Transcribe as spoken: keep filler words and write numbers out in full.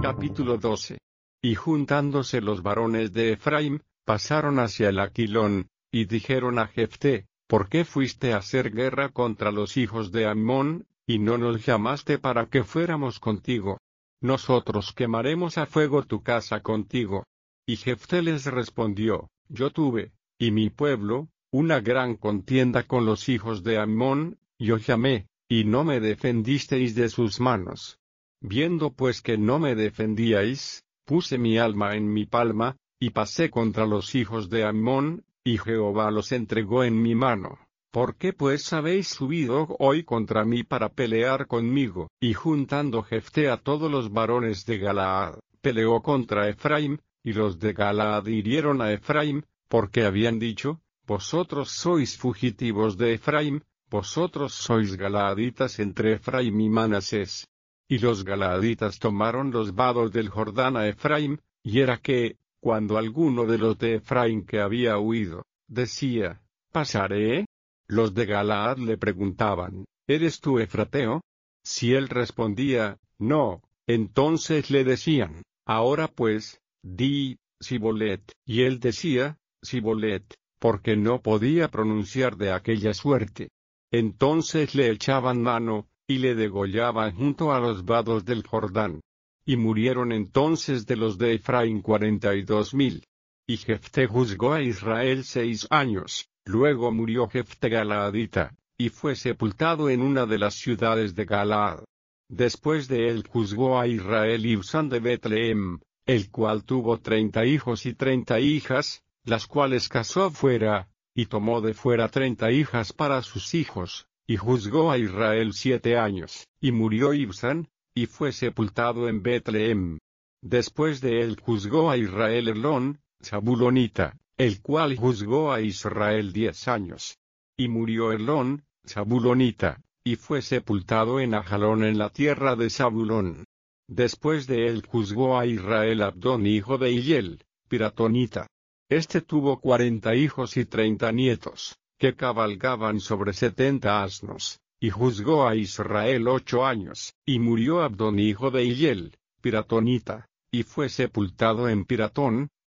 Capítulo doce. Y juntándose los varones de Efraim, pasaron hacia el Aquilón, y dijeron a Jefté: ¿Por qué fuiste a hacer guerra contra los hijos de Ammón, y no nos llamaste para que fuéramos contigo? Nosotros quemaremos a fuego tu casa contigo. Y Jefté les respondió: Yo tuve, y mi pueblo, una gran contienda con los hijos de Ammón, yo llamé, y no me defendisteis de sus manos. Viendo pues que no me defendíais, puse mi alma en mi palma, y pasé contra los hijos de Ammón, y Jehová los entregó en mi mano. ¿Por qué pues habéis subido hoy contra mí para pelear conmigo? Y juntando Jefté a todos los varones de Galaad, peleó contra Efraim, y los de Galaad hirieron a Efraim, porque habían dicho: Vosotros sois fugitivos de Efraim, vosotros sois galaaditas entre Efraim y Manasés. Y los galaaditas tomaron los vados del Jordán a Efraim, y era que, cuando alguno de los de Efraim que había huido, decía: ¿Pasaré? Los de Galaad le preguntaban: ¿Eres tú efrateo? Si él respondía: No, entonces le decían: Ahora pues, di, Sibolet. Y él decía: Sibolet, porque no podía pronunciar de aquella suerte. Entonces le echaban mano, y le degollaban junto a los vados del Jordán. Y murieron entonces de los de Efraim cuarenta y dos mil. Y Jefté juzgó a Israel seis años, luego murió Jefté Galaadita, y fue sepultado en una de las ciudades de Galaad. Después de él juzgó a Israel Ibsán de Betlehem, el cual tuvo treinta hijos y treinta hijas, las cuales casó fuera, y tomó de fuera treinta hijas para sus hijos. Y juzgó a Israel siete años, y murió Ibsán, y fue sepultado en Betlehem. Después de él juzgó a Israel Elón, Zabulonita, el cual juzgó a Israel diez años. Y murió Elón, Zabulonita, y fue sepultado en Ajalón en la tierra de Zabulón. Después de él juzgó a Israel Abdón hijo de Hillel, Piratonita. Este tuvo cuarenta hijos y treinta nietos, que cabalgaban sobre setenta asnos, y juzgó a Israel ocho años, y murió Abdón hijo de Hillel, Piratonita, y fue sepultado en Piratón.